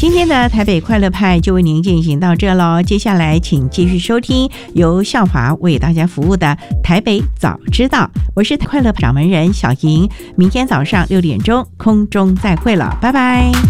今天的台北快乐派就为您进行到这咯，接下来请继续收听由校华为大家服务的台北早知道，我是快乐掌门人小莹，明天早上6点钟空中再会了，拜拜。